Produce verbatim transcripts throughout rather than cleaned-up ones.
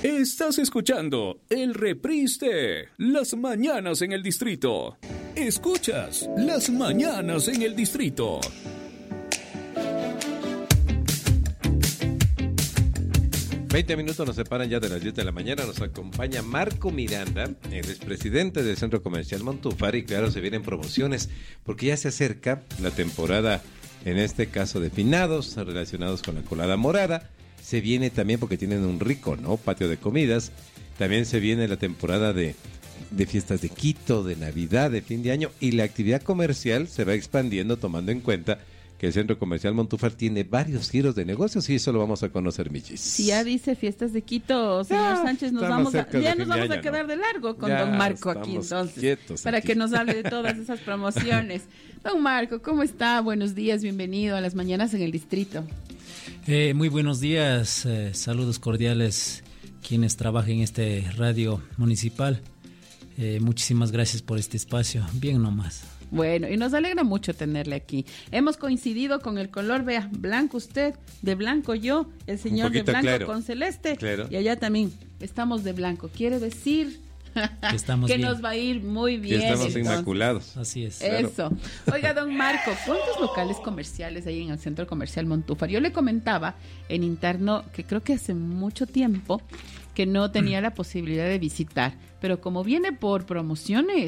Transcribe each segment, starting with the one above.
Estás escuchando el reprise de Las Mañanas en el Distrito. Escuchas Las Mañanas en el Distrito. veinte minutos nos separan ya de las diez de la mañana. Nos acompaña Marco Miranda, el expresidente del Centro Comercial Montúfar, y claro, se vienen promociones porque ya se acerca la temporada, en este caso de finados relacionados con la colada morada. Se viene también porque tienen un rico, ¿no?, patio de comidas. También se viene la temporada de, de fiestas de Quito, de Navidad, de fin de año, y la actividad comercial se va expandiendo tomando en cuenta que el Centro Comercial Montúfar tiene varios giros de negocios, y eso lo vamos a conocer, Michis. Si ya dice fiestas de Quito, señor ah, Sánchez, nos vamos a, ya nos vamos año, a quedar ¿no? de largo con ya don Marco aquí entonces, para aquí. que nos hable de todas esas promociones. Don Marco, ¿cómo está? Buenos días, bienvenido a Las Mañanas en el Distrito. Eh, muy buenos días, eh, saludos cordiales quienes trabajan en este radio municipal. Eh, muchísimas gracias por este espacio, bien nomás. Bueno, y nos alegra mucho tenerle aquí. Hemos coincidido con el color, vea, blanco usted, de blanco yo, el señor de blanco claro. con celeste, claro. y allá también estamos de blanco. Quiere decir que, estamos que nos va a ir muy bien. Que estamos entonces. Inmaculados. Así es. Eso. Claro. Oiga, don Marco, ¿cuántos locales comerciales hay en el Centro Comercial Montúfar? Yo le comentaba en interno que creo que hace mucho tiempo que no tenía la posibilidad de visitar, pero como viene por promociones,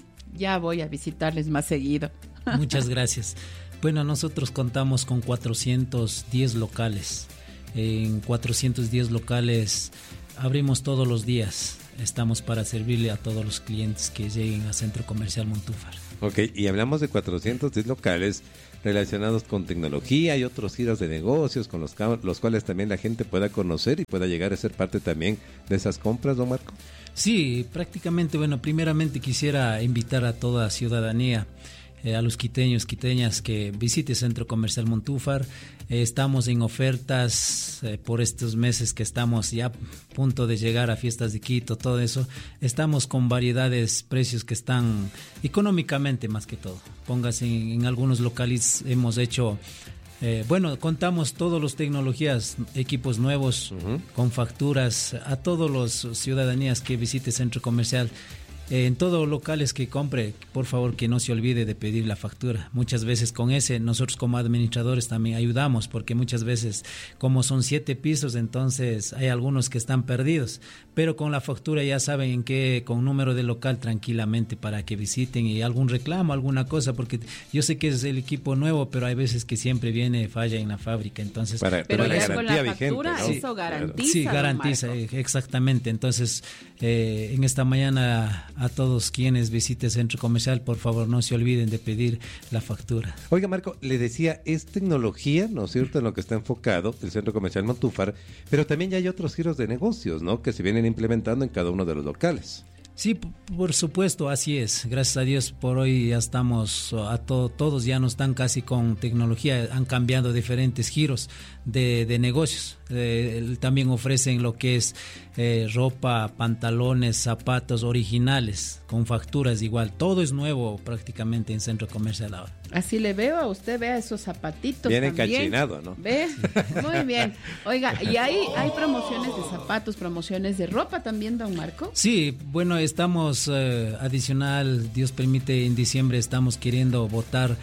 ya voy a visitarles más seguido. Muchas gracias. Bueno, nosotros contamos con cuatrocientos diez locales. En cuatrocientos diez locales abrimos todos los días. Estamos para servirle a todos los clientes que lleguen al Centro Comercial Montúfar. Ok, y hablamos de cuatrocientos diez locales relacionados con tecnología y otros giros de negocios con los, los cuales también la gente pueda conocer y pueda llegar a ser parte también de esas compras, don Marco. Sí, prácticamente, bueno, primeramente quisiera invitar a toda ciudadanía, eh, a los quiteños, quiteñas, que visite Centro Comercial Montúfar. Eh, estamos en ofertas eh, por estos meses que estamos ya a punto de llegar a fiestas de Quito, todo eso. Estamos con variedades, precios que están económicamente más que todo. Póngase en, en algunos locales hemos hecho... Eh, bueno, contamos todas las tecnologías, equipos nuevos, uh-huh. con facturas, a todos los ciudadanías que visite Centro Comercial. Eh, en todos los locales que compre, por favor que no se olvide de pedir la factura. Muchas veces con ese, nosotros como administradores también ayudamos, porque muchas veces, como son siete pisos, entonces hay algunos que están perdidos. Pero con la factura ya saben en qué, con número de local tranquilamente para que visiten, y algún reclamo, alguna cosa, porque yo sé que es el equipo nuevo, pero hay veces que siempre viene falla en la fábrica, entonces... Para, pero ya con la factura vigente, ¿no? Eso garantiza. Sí, garantiza, exactamente. Entonces, eh, en esta mañana a todos quienes visiten Centro Comercial, por favor no se olviden de pedir la factura. Oiga, Marco, le decía, es tecnología, ¿no es cierto?, en lo que está enfocado el Centro Comercial Montúfar, pero también ya hay otros giros de negocios, ¿no?, que se vienen implementando en cada uno de los locales. Sí, por supuesto, así es. Gracias a Dios por hoy ya estamos, a to- todos ya no están casi con tecnología, han cambiado diferentes giros de, de negocios. Eh, también ofrecen lo que es eh, ropa, pantalones, zapatos originales, con facturas igual. Todo es nuevo prácticamente en Centro Comercial ahora. Así le veo a usted, vea esos zapatitos. Bien también. encachinado, ¿no? ¿Ve? Muy bien. Oiga, ¿y ahí hay promociones de zapatos, promociones de ropa también, don Marco? Sí, bueno, estamos eh, adicional, Dios permite, en diciembre estamos queriendo botar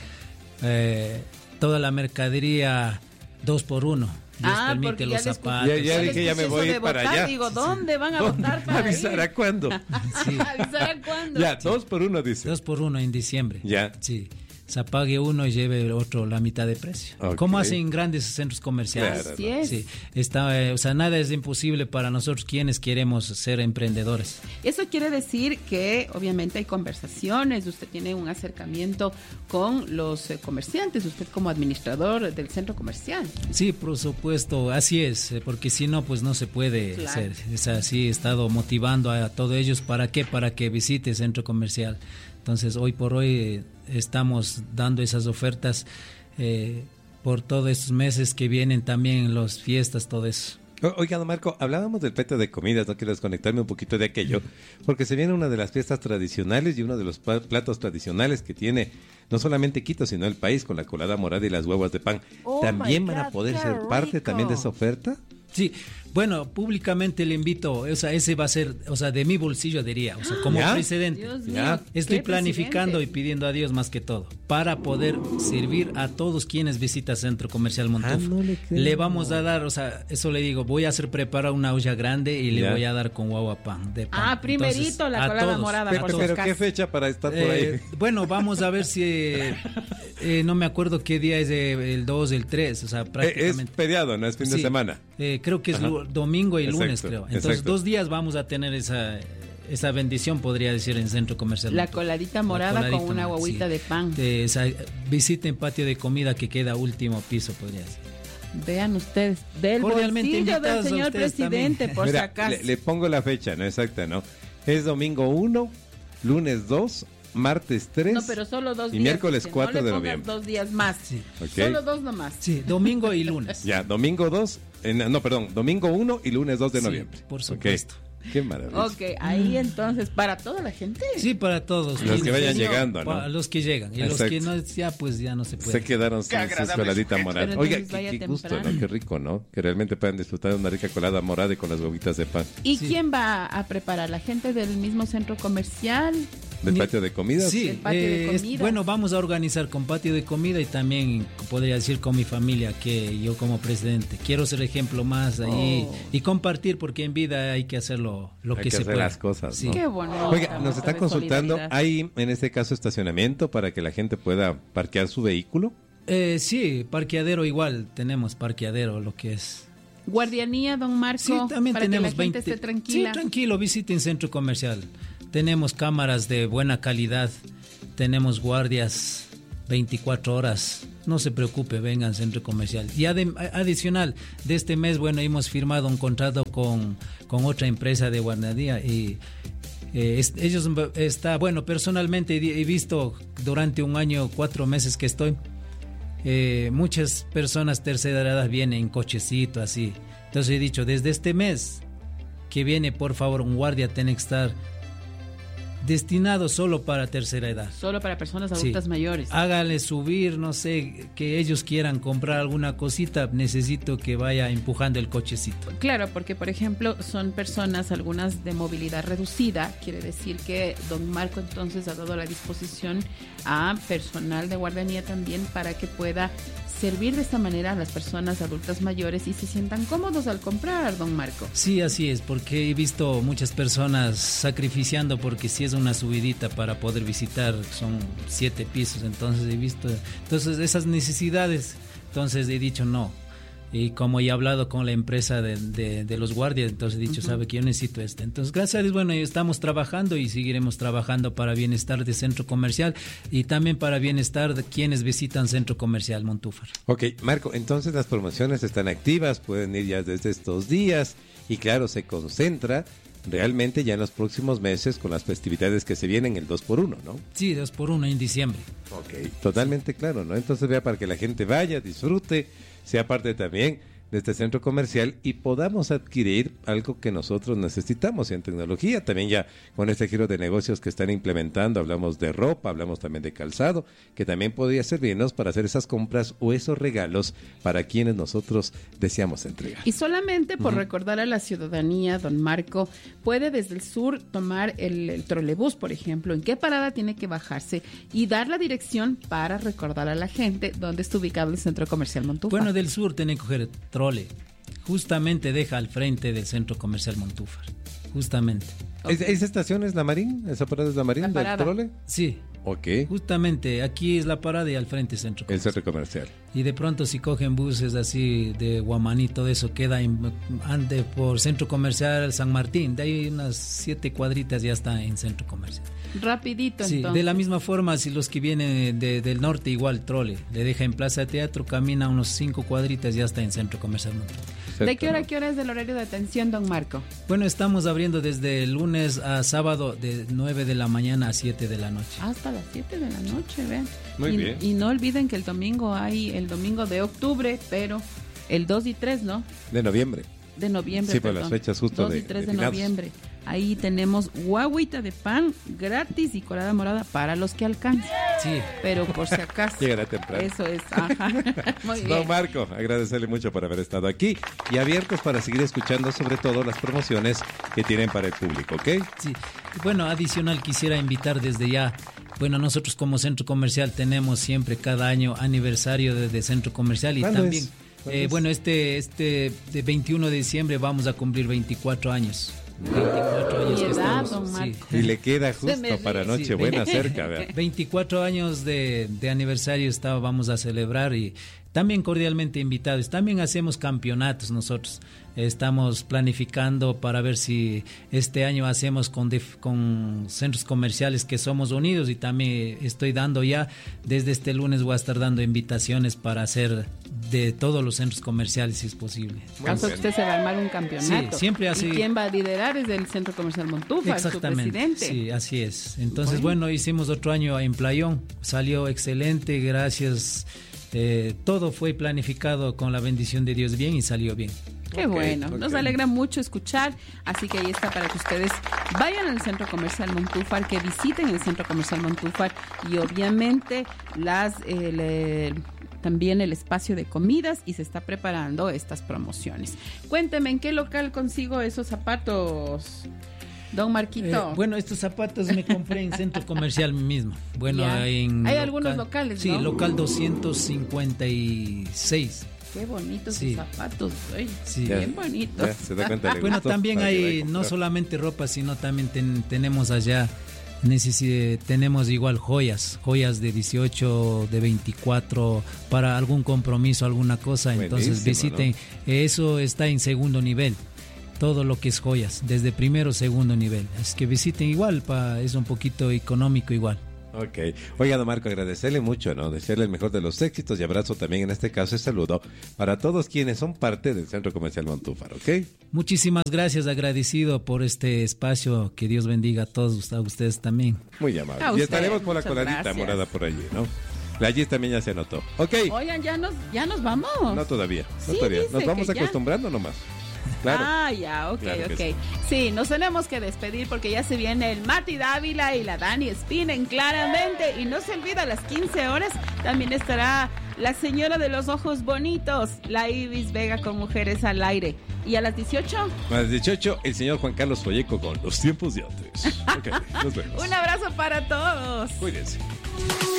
eh, toda la mercadería dos por uno. Dios ah, permite los zapatos. Ya, ya dije, ya me voy de para votar, allá. Digo, ¿dónde van a votar para ¿Avisará ir? cuándo? Sí. ¿Avisará cuándo? Ya, dos por uno, dice. Dos por uno en diciembre. Ya. Sí. Se pague uno y lleve el otro la mitad de precio. Okay. Como hacen grandes centros comerciales. Claro, así es. Sí, está, eh, o sea, nada es imposible para nosotros quienes queremos ser emprendedores. Eso quiere decir que obviamente hay conversaciones, usted tiene un acercamiento con los eh, comerciantes, usted como administrador del centro comercial. Sí, por supuesto, así es, porque si no, pues no se puede claro. hacer. Es así, he estado motivando a, a todos ellos, ¿para qué? Para que visite el centro comercial. Entonces, hoy por hoy eh, estamos dando esas ofertas eh, por todos estos meses que vienen también, las fiestas, todo eso. Oiga, don Marco, hablábamos del plato de comidas, no quiero desconectarme un poquito de aquello, porque se viene una de las fiestas tradicionales y uno de los platos tradicionales que tiene no solamente Quito, sino el país, con la colada morada y las huevas de pan. Oh, ¿También my van God, a poder ser rico. parte también de esa oferta? Sí, bueno, públicamente le invito, o sea, ese va a ser, o sea, de mi bolsillo diría, o sea, como ¿Ya? precedente. Dios mío, ¿Ya? Estoy qué planificando presidente. y pidiendo a Dios más que todo, para poder servir a todos quienes visitan Centro Comercial Montúfar. Ah, no le creo. Le vamos a dar, o sea, eso le digo, voy a hacer preparar una olla grande y le Ya. voy a dar con guagua pan, de pan. Ah, primerito Entonces, la a colada todos. morada, Pero, por pero sus ¿qué casas. fecha para estar por ahí? Eh, bueno, vamos a ver si eh, eh, no me acuerdo qué día es eh, el dos, el tres, o sea, Eh, es prácticamente. feriado, no es fin de Sí, semana. eh, creo que es Ajá. lu- domingo y Exacto, lunes, creo. Entonces, exacto. dos días vamos a tener esa esa bendición, podría decir, en Centro Comercial. La Montúfar. coladita La morada coladita con una morada, guaguita sí. de pan. De esa- visiten patio de comida que queda último piso, podría decir. Vean ustedes, del Cordialmente bolsillo del invitados a señor ustedes presidente, también. por si Mira, acaso. le, le pongo la fecha, ¿no? Exacta, ¿no? Es domingo uno, lunes dos, martes tres. No, pero solo dos y días. miércoles dice, cuatro no le de pongas noviembre. dos días más. Sí. Ok. Solo dos nomás. Sí, domingo y lunes. Ya, domingo dos, eh, no, perdón, domingo uno y lunes dos de Sí, noviembre. por Ok. supuesto. Qué maravilla. Ok, ahí entonces, para toda la gente. Sí, para todos. Los que vayan serio? llegando, ¿no? Para los que llegan. Y los Exacto. que no, ya pues ya no se puede. Se quedaron sin su coladita morada. Pero Oiga, entonces vaya qué, qué gusto, temprano. ¿no? Qué rico, ¿no? Que realmente puedan disfrutar de una rica colada morada y con las huevitas de pan. ¿Y Sí. quién va a preparar? ¿La gente del mismo centro comercial? ¿Del Ni- patio de comidas? Sí, El patio de eh, es- comidas. bueno, vamos a organizar con patio de comida y también podría decir con mi familia que yo como presidente quiero ser ejemplo más ahí Oh. y compartir porque en vida hay que hacerlo lo Hay que, que se hacer puede. las cosas, Sí. ¿no? Qué bueno. Oiga, nos están de consultando. solidaridad. ¿Hay en este caso estacionamiento para que la gente pueda parquear su vehículo? Eh, sí, parqueadero igual, tenemos parqueadero, lo que es. Guardianía, don Marco, Sí, también para tenemos que la gente veinte. esté tranquila. Sí, tranquilo, visiten centro comercial. Tenemos cámaras de buena calidad, tenemos guardias veinticuatro horas. No se preocupe, vengan centro comercial. Y adem- adicional, de este mes, bueno, hemos firmado un contrato con, con otra empresa de guardería y eh, es- ellos está, bueno, personalmente he he visto durante un año, cuatro meses que estoy, eh, muchas personas tercera edad vienen en cochecito así. Entonces he dicho, desde este mes que viene, por favor, un guardia tiene que estar destinado solo para tercera edad. Solo para personas Sí. adultas mayores. Hágale subir, no sé, que ellos quieran comprar alguna cosita, necesito que vaya empujando el cochecito. Claro, porque por ejemplo son personas, algunas de movilidad reducida, quiere decir que don Marco entonces ha dado la disposición a personal de guardería también para que pueda servir de esta manera a las personas adultas mayores y se sientan cómodos al comprar, don Marco. Sí, así es, porque he visto muchas personas sacrificiando porque si es una subidita para poder visitar, son siete pisos, entonces he visto, entonces esas necesidades, entonces he dicho no. Y como ya he hablado con la empresa de, de, de los guardias, entonces he dicho, Ujú. sabe que yo necesito esto. Entonces, gracias a Dios, bueno, estamos trabajando y seguiremos trabajando para bienestar de centro comercial y también para bienestar de quienes visitan centro comercial Montúfar. Ok, Marco, entonces las promociones están activas, pueden ir ya desde estos días y claro, se concentra realmente ya en los próximos meses con las festividades que se vienen el dos por uno, ¿no? Sí, dos por uno en diciembre. Ok, totalmente claro, ¿no? Entonces vea para que la gente vaya, disfrute, sea parte también de este centro comercial y podamos adquirir algo que nosotros necesitamos en tecnología. También ya con este giro de negocios que están implementando, hablamos de ropa, hablamos también de calzado, que también podría servirnos para hacer esas compras o esos regalos para quienes nosotros deseamos entregar. Y solamente por recordar a la ciudadanía, don Marco, puede desde el sur tomar el, el trolebús, por ejemplo, en qué parada tiene que bajarse y dar la dirección para recordar a la gente dónde está ubicado el Centro Comercial Montúfar. Bueno, del sur tienen que coger trole. Justamente deja al frente del centro comercial Montúfar. Justamente. ¿Es- ¿Esa estación es la Marín? ¿Esa parada es la Marín La del parada. trole? Sí, Ok, justamente aquí es la parada y al frente el centro el comercial. centro comercial. Y de pronto si cogen buses así de Guamaní, todo eso queda en, ande por centro comercial San Martín. De ahí unas siete cuadritas ya está en centro comercial. Rapidito, Sí, entonces. de la misma forma, si los que vienen de- del norte, igual trole, le deja en Plaza Teatro, camina unos cinco cuadritas, ya está en Centro Comercial Montúfar. ¿De qué hora a qué hora es el horario de atención, don Marco? Bueno, estamos abriendo desde lunes a sábado de nueve de la mañana a siete de la noche. Hasta las siete de la noche, vean. Muy y, bien. Y no olviden que el domingo hay el domingo de octubre, pero el dos y tres, ¿no? De noviembre. De noviembre. Sí, por perdón. las fechas justo dos de- y tres de de, finados. noviembre. Ahí tenemos guaguita de pan gratis y colada morada para los que alcancen. Sí. Pero por si acaso. Llegará temprano. Eso es. Ajá. Muy bien. Don Marco, agradecerle mucho por haber estado aquí y abiertos para seguir escuchando sobre todo las promociones que tienen para el público, ¿ok? Sí. Bueno, adicional quisiera invitar desde ya. Bueno, nosotros como centro comercial tenemos siempre cada año aniversario de, de centro comercial y ¿Cuándo también, es? ¿Cuándo eh, es? bueno, este, este de veintiuno de diciembre vamos a cumplir veinticuatro años. veinticuatro años Mi que edad, estamos. don Sí. Marco. Y le queda Se me justo para ríe. Nochebuena cerca, ¿verdad? veinticuatro años de, de aniversario está, vamos a celebrar y también cordialmente invitados. También hacemos campeonatos nosotros. Estamos planificando para ver si este año hacemos con, def, con centros comerciales que somos unidos y también estoy dando ya, desde este lunes voy a estar dando invitaciones para hacer de todos los centros comerciales si es posible. Caso que usted se va a armar un campeonato. Sí, siempre así. ¿Y quién va a liderar? Es del Centro Comercial Montúfar, su presidente. Sí, así es. Entonces, bueno. bueno, hicimos otro año en Playón. Salió excelente, gracias. Eh, todo fue planificado con la bendición de Dios bien y salió bien. Qué okay, bueno, okay. Nos alegra mucho escuchar, así que ahí está para que ustedes vayan al Centro Comercial Montúfar, que visiten el Centro Comercial Montúfar y obviamente las eh, le, también el espacio de comidas y se está preparando estas promociones. Cuénteme, ¿en qué local consigo esos zapatos? Don Marquito. Eh, bueno, estos zapatos me compré en Centro Comercial mismo. Bueno, en hay local, algunos locales, sí, ¿no? local doscientos cincuenta y seis. Qué bonitos sí. sus zapatos, ¿eh? Sí. Bien bonitos. Ya, se da cuenta, bueno, gustó, también hay no solamente ropa, sino también ten, tenemos allá, necesi- tenemos igual joyas, joyas de dieciocho, de veinticuatro, para algún compromiso, alguna cosa. Buenísimo, entonces visiten, ¿no? Eso está en segundo nivel. Todo lo que es joyas, desde primero o segundo nivel. Así que visiten igual, pa, es un poquito económico igual. Ok. Oiga, don Marco, agradecerle mucho, ¿no? Desearle el mejor de los éxitos y abrazo también en este caso y saludo para todos quienes son parte del Centro Comercial Montúfar, ¿ok? Muchísimas gracias, agradecido por este espacio. Que Dios bendiga a todos, a ustedes también. Muy amable. A y usted, estaremos por la coladita gracias. morada por allí, ¿no? La Gis también ya se anotó. Ok. Oigan, ya nos, ya nos vamos. No todavía, no Sí, todavía. dice Nos vamos que ya. acostumbrando nomás. Claro. Ah, ya, ok, Claro que ok. sí. Sí, nos tenemos que despedir porque ya se viene el Mati Dávila y la Dani Spinen claramente. Y no se olvida, a las quince horas también estará la señora de los ojos bonitos, la Ibis Vega con Mujeres al Aire. ¿Y a las dieciocho? A las dieciocho, el señor Juan Carlos Folleco con Los Tiempos de Antes. Ok, nos vemos. Un abrazo para todos. Cuídense.